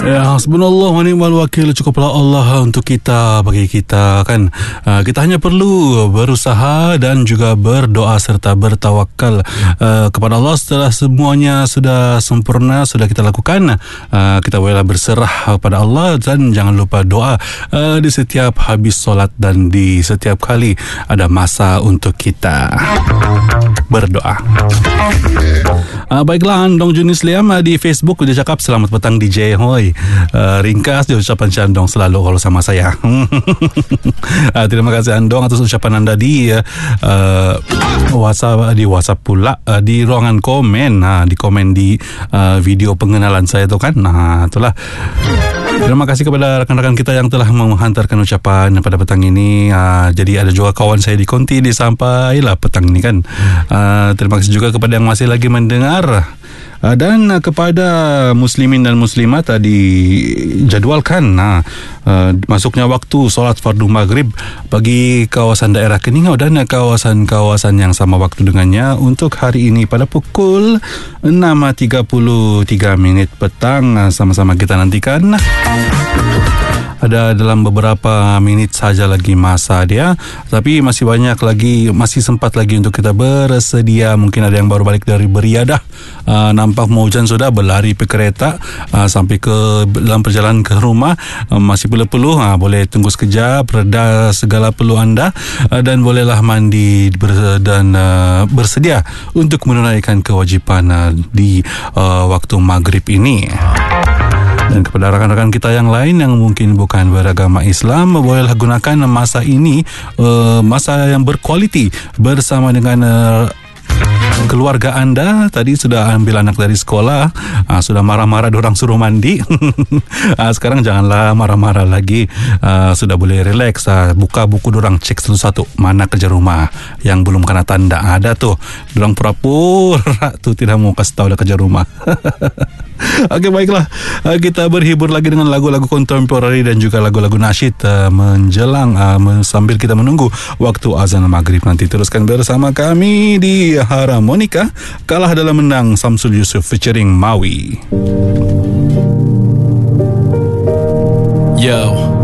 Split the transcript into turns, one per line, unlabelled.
Ya, hasbunallah wa ni'mal wakil. Cukuplah Allah untuk kita, bagi kita kan. Kita hanya perlu berusaha dan juga berdoa serta bertawakal kepada Allah. Setelah semuanya sudah sempurna, sudah kita lakukan, kita bolehlah berserah kepada Allah. Dan jangan lupa doa di setiap habis solat dan di setiap kali ada masa untuk kita berdoa. Baiklah, Andong Junis Liam di Facebook dia cakap, selamat petang DJ Hoi. Ringkas dia ucapan Andong selalu kalau sama saya. Terima kasih Andong atas ucapan anda di WhatsApp pula, di ruangan komen, di komen di video pengenalan saya tu kan. Itulah. Terima kasih kepada rakan-rakan kita yang telah menghantarkan ucapan pada petang ini. Jadi ada juga kawan saya di Konti di sampailah petang ini kan. Terima kasih juga kepada yang masih lagi mendengar. Dan kepada muslimin dan muslimat dijadwalkan masuknya waktu solat fardu maghrib bagi kawasan daerah Keningau dan kawasan-kawasan yang sama waktu dengannya untuk hari ini pada pukul 6.33 petang. Sama-sama kita nantikan. Ada dalam beberapa minit saja lagi masa dia, tapi masih banyak lagi, masih sempat lagi untuk kita bersedia. Mungkin ada yang baru balik dari beriadah, nampak mau hujan sudah berlari pe kereta sampai ke dalam perjalanan ke rumah, masih peluh-peluh, boleh tunggu sekejap, reda segala peluh anda, dan bolehlah mandi dan bersedia untuk menunaikan kewajipan di waktu maghrib ini. Dan kepada rakan-rakan kita yang lain yang mungkin bukan beragama Islam, bolehlah gunakan masa ini, masa yang berkualiti bersama dengan keluarga anda. Tadi sudah ambil anak dari sekolah, sudah marah-marah dorang suruh mandi. Sekarang janganlah marah-marah lagi, sudah boleh relax, buka buku dorang, cek satu-satu mana kerja rumah yang belum kena tanda. Ada tuh dorang pura-pura tuh tidak mau kasih tahu ada kerja rumah. Okey, baiklah, kita berhibur lagi dengan lagu-lagu kontemporari dan juga lagu-lagu nasyid menjelang sambil kita menunggu waktu azan maghrib nanti. Teruskan bersama kami di Harmonika, Kalah Dalam Menang, Samsul Yusuf featuring Mawi.
Yo.